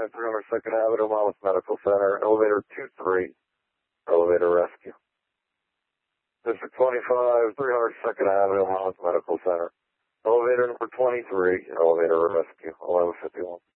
302nd Avenue, Monmouth Medical Center, elevator 23, elevator rescue. District 25, 302nd Avenue, Monmouth Medical Center, elevator number 23, elevator rescue, 1151.